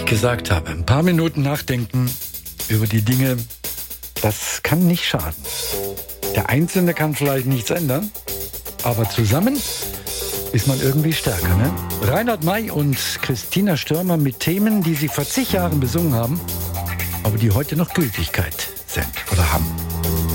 gesagt habe, ein paar Minuten nachdenken über die Dinge, das kann nicht schaden. Der Einzelne kann vielleicht nichts ändern, aber zusammen ist man irgendwie stärker, ne? Reinhard May und Christina Stürmer mit Themen, die sie vor zig Jahren besungen haben, aber die heute noch Gültigkeit sind oder haben.